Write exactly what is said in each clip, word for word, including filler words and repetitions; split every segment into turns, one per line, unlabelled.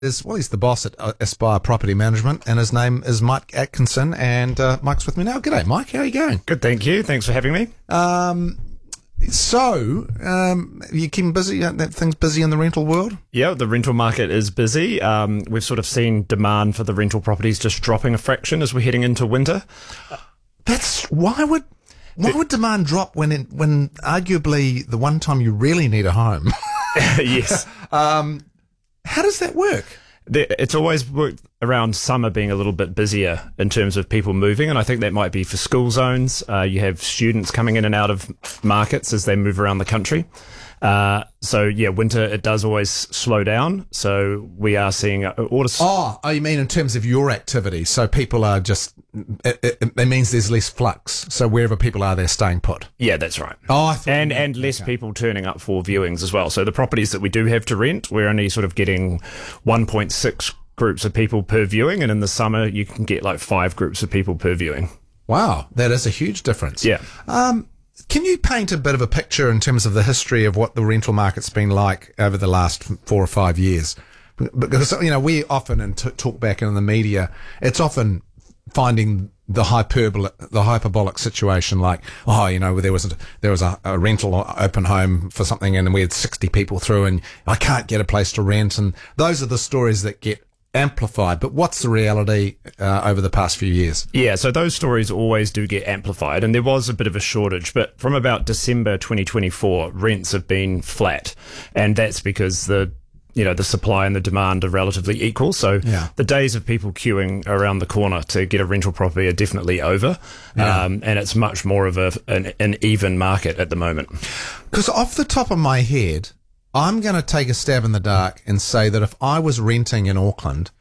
is, well, he's the boss at uh, Aspire Property Management, and his name is Mike Atkinson, and uh, Mike's with me now. G'day, Mike. How are you going?
Good, thank you. Thanks for having me.
Um, so, um, you keeping busy? Uh, that thing's busy in the rental world?
Yeah, the rental market is busy. Um, we've sort of seen demand for the rental properties just dropping a fraction as we're heading into winter.
That's why would why would demand drop when it, when arguably the one time you really need a home?
Yes.
um, how does that work?
It's always worked around summer being a little bit busier in terms of people moving, and I think that might be for school zones. Uh, you have students coming in and out of markets as they move around the country. Uh, so yeah, winter, it does always slow down. So we are seeing uh, orders.
Oh, oh, you mean in terms of your activity? So people are just, it, it, it means there's less flux. So wherever people are, they're staying put.
Yeah, that's right.
Oh, I thought
and and less
okay.
people turning up for viewings as well. So the properties that we do have to rent, we're only sort of getting one point six groups of people per viewing, and in the summer you can get like five groups of people per viewing.
Wow, that is a huge difference.
Yeah.
Um, Can you paint a bit of a picture in terms of the history of what the rental market's been like over the last four or five years? Because, you know, we often, and t- talk back in the media, it's often finding the hyperbolic, the hyperbolic situation like, oh, you know, there was a, there was a, a rental open home for something and we had sixty people through and I can't get a place to rent. And those are the stories that get amplified. But what's the reality uh, over the past few years?
Yeah, so those stories always do get amplified, and there was a bit of a shortage, but from about December twenty twenty-four, rents have been flat, and that's because the you know the supply and the demand are relatively equal. So
yeah.
the days of people queuing around the corner to get a rental property are definitely over,
yeah.
um, and it's much more of a an, an even market at the moment.
Because off the top of my head, I'm going to take a stab in the dark and say that if I was renting in Auckland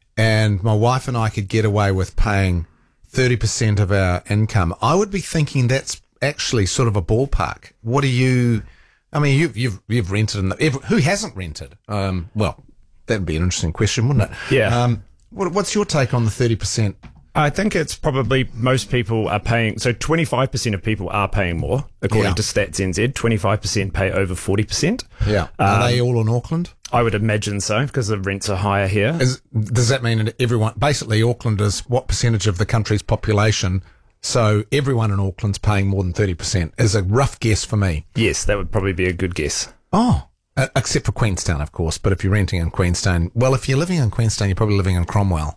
and my wife and I could get away with paying thirty percent of our income, I would be thinking that's actually sort of a ballpark. What do you, I mean, you've, you've, you've rented in the, who hasn't rented? Um, well, that'd be an interesting question, wouldn't it?
Yeah.
Um, what, what's your take on the thirty percent?
I think it's probably most people are paying, so twenty-five percent of people are paying more, according
yeah.
to Stats N Z. twenty-five percent pay over forty percent.
Yeah.
Um,
are they all in Auckland?
I would imagine so, because the rents are higher here.
Is, does that mean that everyone, basically Auckland is what percentage of the country's population? So everyone in Auckland's paying more than thirty percent is a rough guess for me.
Yes, that would probably be a good guess.
Oh, uh, except for Queenstown, of course. But if you're renting in Queenstown, well, if you're living in Queenstown, you're probably living in Cromwell.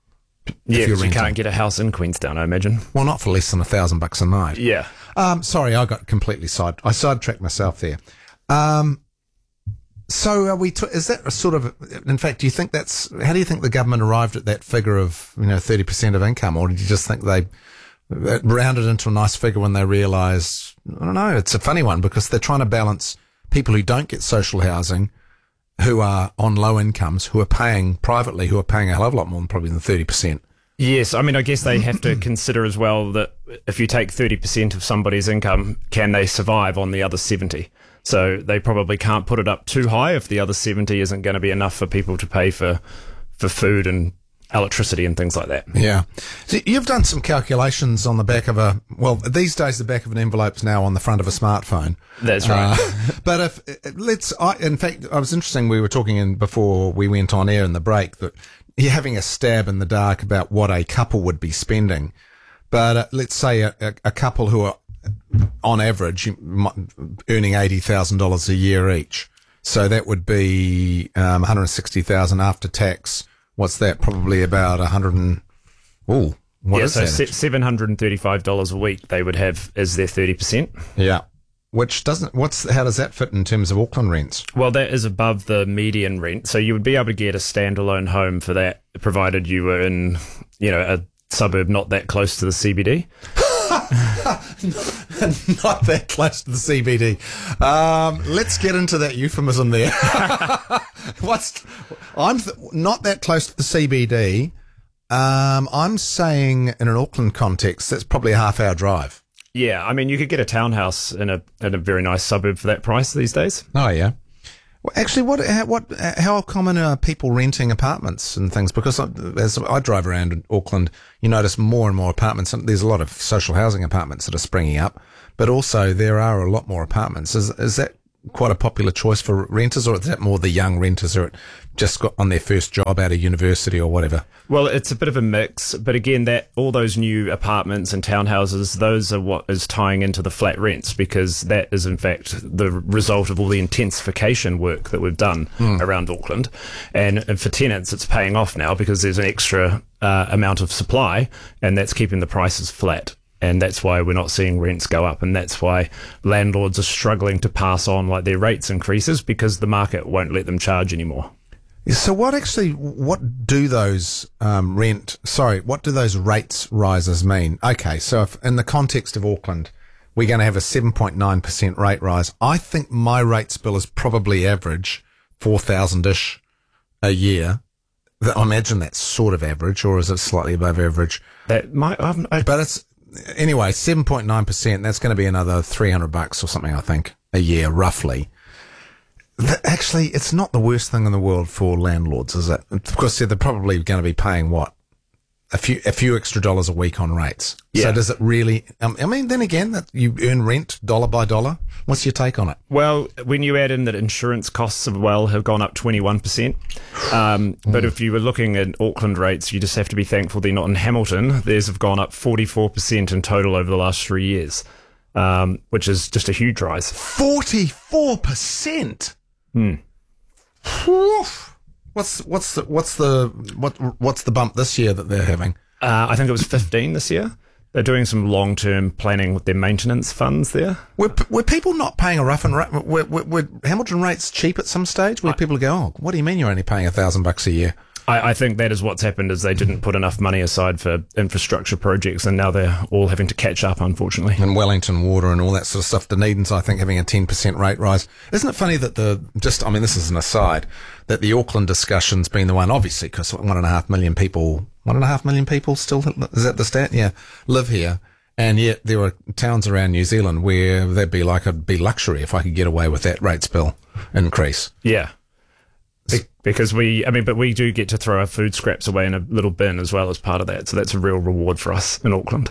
Yeah, because you can't get a house in Queenstown, I imagine.
Well, not for less than a thousand bucks a night.
Yeah.
Um, sorry, I got completely side. I sidetracked myself there. Um, so are we? T- is that a sort of? In fact, do you think that's? How do you think the government arrived at that figure of you know thirty percent of income, or did you just think they rounded into a nice figure when they realised? I don't know. It's a funny one because they're trying to balance people who don't get social housing, who are on low incomes, who are paying privately, who are paying a hell of a lot more than probably than thirty percent.
Yes, I mean, I guess they have to consider as well that if you take thirty percent of somebody's income, can they survive on the other seventy? So they probably can't put it up too high if the other seventy isn't going to be enough for people to pay for, for food and electricity and things like that.
Yeah. So you've done some calculations on the back of a, well, these days the back of an envelope's now on the front of a smartphone.
That's right.
Uh, but if, let's, I, in fact, I was interesting, we were talking in before we went on air in the break that you're having a stab in the dark about what a couple would be spending. But uh, let's say a, a, a couple who are on average earning eighty thousand dollars a year each. So that would be um, one hundred sixty thousand dollars after tax. What's that? Probably about a hundred and oh, what
yeah,
is
so
that?
seven hundred and thirty-five dollars a week they would have as their thirty percent.
Yeah, which doesn't. What's how does that fit in terms of Auckland rents?
Well, that is above the median rent, so you would be able to get a standalone home for that, provided you were in, you know, a suburb not that close to the C B D.
Not that close to the C B D. Um, let's get into that euphemism there. What's I'm th- not that close to the C B D. Um, I'm saying in an Auckland context, that's probably a half hour drive.
Yeah, I mean, you could get a townhouse in a in a very nice suburb for that price these days.
Oh yeah. Well, actually, what how, what how common are people renting apartments and things? Because I, as I drive around in Auckland, you notice more and more apartments. And there's a lot of social housing apartments that are springing up, but also there are a lot more apartments. Is is that quite a popular choice for renters, or is that more the young renters who are just got on their first job out of university or whatever?
Well, it's a bit of a mix, but again, that all those new apartments and townhouses, those are what is tying into the flat rents, because that is in fact the result of all the intensification work that we've done mm. around Auckland. And, and for tenants, it's paying off now because there's an extra uh, amount of supply, and that's keeping the prices flat. And that's why we're not seeing rents go up. And that's why landlords are struggling to pass on like their rates increases, because the market won't let them charge anymore.
So what actually, what do those um, rent, sorry, what do those rates rises mean? Okay, so if in the context of Auckland, we're going to have a seven point nine percent rate rise. I think my rates bill is probably average four thousand-ish a year. I imagine that's sort of average, or is it slightly above average?
That might, um, I,
but it's, anyway, seven point nine percent, that's going to be another three hundred bucks or something, I think, a year, roughly. Actually, it's not the worst thing in the world for landlords, is it? Of course, they're probably going to be paying, what, a few a few extra dollars a week on rates. Yeah. So does it really, um, I mean, then again, that you earn rent dollar by dollar. What's your take on it?
Well, when you add in that insurance costs as well have gone up twenty-one percent. Um, but mm. if you were looking at Auckland rates, you just have to be thankful they're not in Hamilton. Theirs have gone up forty-four percent in total over the last three years, um, which is just a huge rise.
forty-four percent?
Hmm.
What's what's the what's the what what's the bump this year that they're having?
Uh, I think it was fifteen this year. They're doing some long term planning with their maintenance funds there.
Were were people not paying a rough and rate? Were, were, were Hamilton rates cheap at some stage? Where I, people go, oh, what do you mean you're only paying a thousand bucks a year?
I, I think that is what's happened, is they didn't put enough money aside for infrastructure projects, and now they're all having to catch up, unfortunately.
And Wellington Water and all that sort of stuff. Dunedin's, I think, having a ten percent rate rise. Isn't it funny that the, just, I mean, this is an aside, that the Auckland discussion's been the one, obviously, because one and a half million people, one and a half million people still, is that the stat? Yeah, live here. And yet there are towns around New Zealand where that'd be like, it'd be luxury if I could get away with that rates bill increase.
Yeah. Because we, I mean, but we do get to throw our food scraps away in a little bin as well as part of that. So that's a real reward for us in Auckland.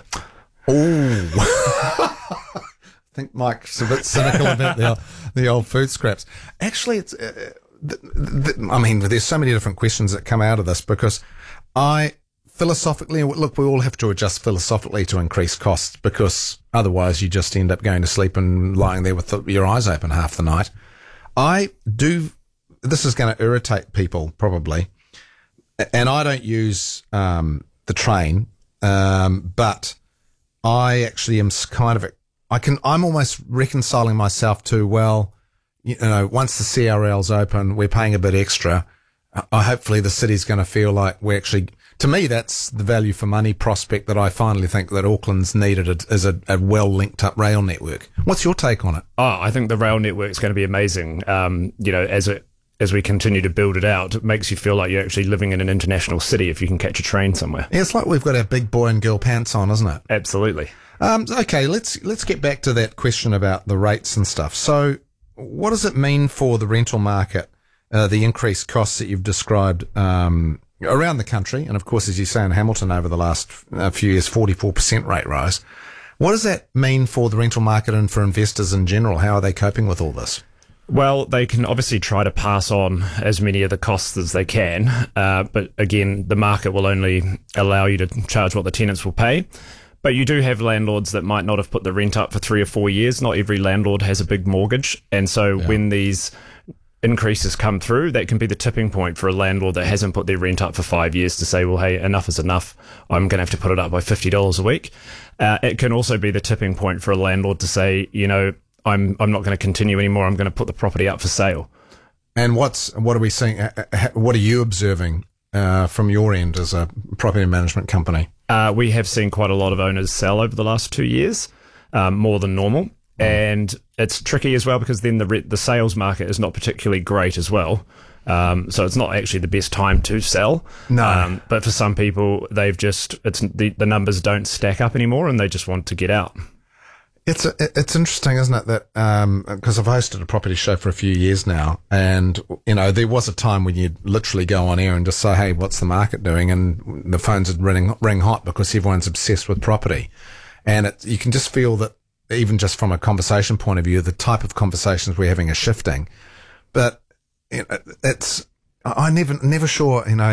Oh, I think Mike's a bit cynical about the, the old food scraps. Actually, it's, uh, th- th- I mean, there's so many different questions that come out of this, because I, philosophically, look, we all have to adjust philosophically to increase costs, because otherwise you just end up going to sleep and lying there with the, your eyes open half the night. I do, this is going to irritate people probably, and I don't use um, the train, um, but I actually am kind of, I can, I'm almost reconciling myself to, well, you know, once the C R L's open, we're paying a bit extra. Uh, hopefully the city's going to feel like we're actually, to me, that's the value for money prospect that I finally think that Auckland's needed is a, a well linked up rail network. What's your take on it?
Oh, I think the rail network is going to be amazing. Um, you know, as it, as we continue to build it out, it makes you feel like you're actually living in an international city if you can catch a train somewhere.
Yeah, it's like we've got our big boy and girl pants on, isn't it?
Absolutely.
Um, okay, let's let's get back to that question about the rates and stuff. So what does it mean for the rental market, uh, the increased costs that you've described um, around the country? And of course, as you say, in Hamilton over the last uh, few years, forty-four percent rate rise. What does that mean for the rental market and for investors in general? How are they coping with all this?
Well, they can obviously try to pass on as many of the costs as they can, uh, but again, the market will only allow you to charge what the tenants will pay. But you do have landlords that might not have put the rent up for three or four years. Not every landlord has a big mortgage, and so yeah. when these increases come through, that can be the tipping point for a landlord that hasn't put their rent up for five years to say, well, hey, enough is enough. I'm going to have to put it up by fifty dollars a week. Uh, it can also be the tipping point for a landlord to say, you know, I'm I'm not going to continue anymore. I'm going to put the property up for sale.
And what's what are we seeing? What are you observing uh, from your end as a property management company?
Uh, we have seen quite a lot of owners sell over the last two years, um, more than normal. Mm. And it's tricky as well, because then the re- the sales market is not particularly great as well. Um, so it's not actually the best time to sell.
No. Um,
but for some people, they've just it's the, the numbers don't stack up anymore, and they just want to get out.
It's a, it's interesting, isn't it, that um 'cause I've hosted a property show for a few years now, and you know there was a time when you'd literally go on air and just say, "Hey, what's the market doing?" and the phones would ring ring hot because everyone's obsessed with property, and it, you can just feel that even just from a conversation point of view, the type of conversations we're having are shifting. But you know, it's, I never, never sure, you know,